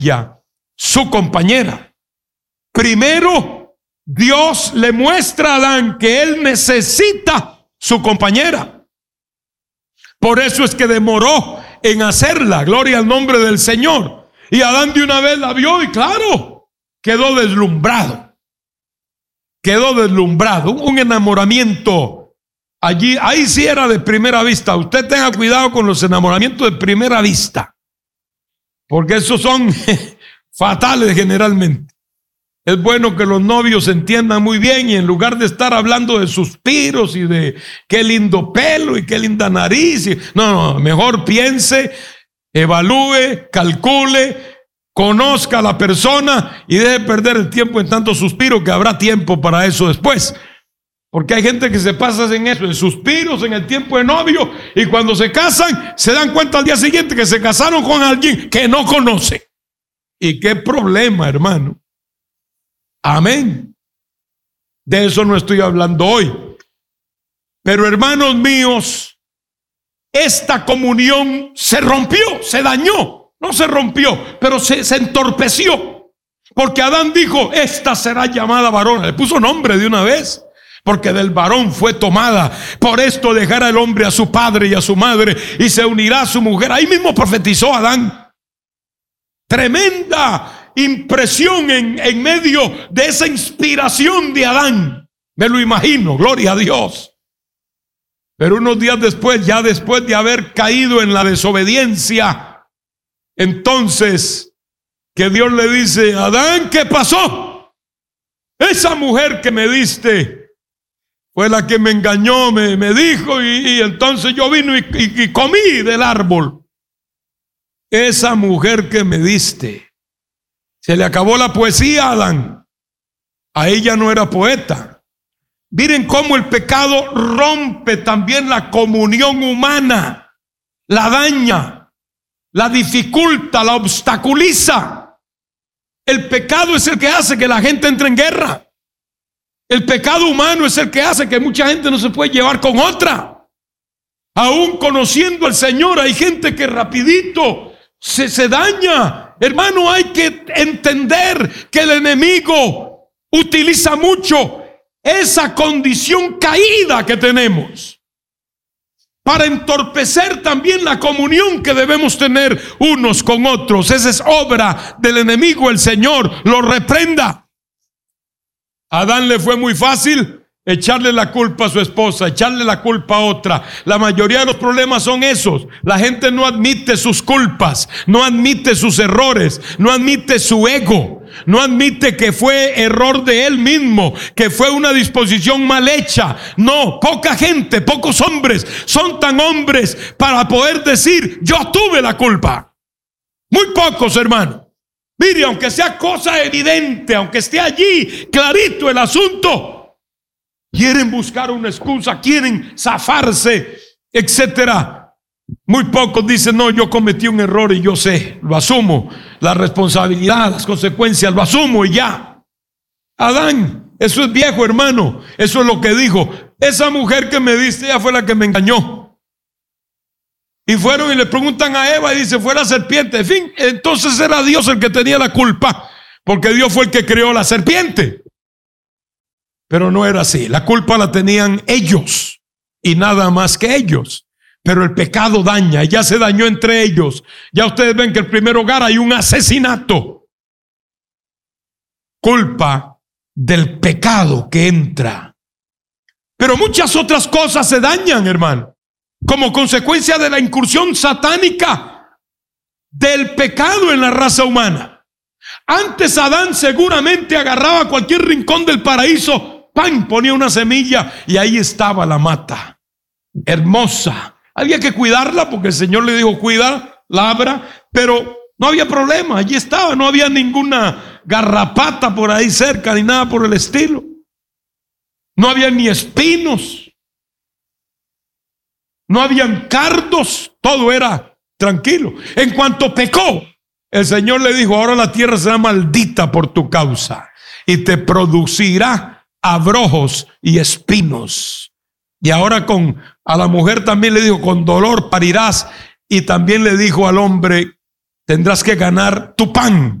ella, su compañera. Primero, Dios le muestra a Adán que él necesita su compañera. Por eso es que demoró en hacerla. Gloria al nombre del Señor. Y Adán de una vez la vio y claro, quedó deslumbrado. Quedó deslumbrado. Un enamoramiento allí. Ahí sí era de primera vista. Usted tenga cuidado con los enamoramientos de primera vista, porque esos son fatales generalmente. Es bueno que los novios se entiendan muy bien y en lugar de estar hablando de suspiros y de qué lindo pelo y qué linda nariz, no, mejor piense, evalúe, calcule, conozca a la persona y deje perder el tiempo en tanto suspiro, que habrá tiempo para eso después. Porque hay gente que se pasa en eso, en suspiros, en el tiempo de novio, y cuando se casan se dan cuenta al día siguiente que se casaron con alguien que no conoce. Y qué problema, hermano. Amén. De eso no estoy hablando hoy. Pero hermanos míos, esta comunión se rompió, se dañó. No se rompió, pero se entorpeció. Porque Adán dijo, esta será llamada varona. Le puso nombre de una vez. Porque del varón fue tomada. Por esto dejará el hombre a su padre y a su madre y se unirá a su mujer. Ahí mismo profetizó Adán. Tremenda impresión en medio de esa inspiración de Adán. Me lo imagino, gloria a Dios. Pero unos días después, ya después de haber caído en la desobediencia, entonces que Dios le dice, Adán, ¿qué pasó? Esa mujer que me diste fue la que me engañó, me dijo, y entonces yo vino y comí del árbol. Esa mujer que me diste. Se le acabó la poesía a Adán. A ella no era poeta. Miren cómo el pecado rompe también la comunión humana, la daña, la dificulta, la obstaculiza. El pecado es el que hace que la gente entre en guerra. El pecado humano es el que hace que mucha gente no se puede llevar con otra. Aún conociendo al Señor, hay gente que rapidito se daña. Hermano, hay que entender que el enemigo utiliza mucho esa condición caída que tenemos para entorpecer también la comunión que debemos tener unos con otros. Esa es obra del enemigo. El Señor lo reprenda. A Adán le fue muy fácil echarle la culpa a su esposa, echarle la culpa a otra. La mayoría de los problemas son esos. La gente no admite sus culpas, no admite sus errores, no admite su ego, no admite que fue error de él mismo, que fue una disposición mal hecha. No, poca gente, pocos hombres son tan hombres para poder decir, yo tuve la culpa. Muy pocos, hermano. Mire, aunque sea cosa evidente, aunque esté allí clarito el asunto, quieren buscar una excusa, quieren zafarse, etcétera. Muy pocos dicen, no, yo cometí un error y yo sé, lo asumo, la responsabilidad, las consecuencias, lo asumo y ya. Adán, eso es viejo, hermano. Eso es lo que dijo. Esa mujer que me diste, ella fue la que me engañó. Y fueron y le preguntan a Eva y dice, fue la serpiente. En fin, entonces era Dios el que tenía la culpa, porque Dios fue el que creó la serpiente. Pero no era así. La culpa la tenían ellos y nada más que ellos. Pero el pecado daña, ya se dañó entre ellos. Ya ustedes ven que el primer hogar hay un asesinato. Culpa del pecado que entra. Pero muchas otras cosas se dañan, hermano, como consecuencia de la incursión satánica del pecado en la raza humana. Antes Adán seguramente agarraba cualquier rincón del paraíso, ¡pam!, ponía una semilla y ahí estaba la mata, hermosa. Había que cuidarla porque el Señor le dijo, cuida, labra, pero no había problema, allí estaba, no había ninguna garrapata por ahí cerca ni nada por el estilo. No había ni espinos, no habían cardos, todo era tranquilo. En cuanto pecó, el Señor le dijo, ahora la tierra será maldita por tu causa y te producirá abrojos y espinos. Y ahora a la mujer también le dijo, con dolor parirás. Y también le dijo al hombre, tendrás que ganar tu pan.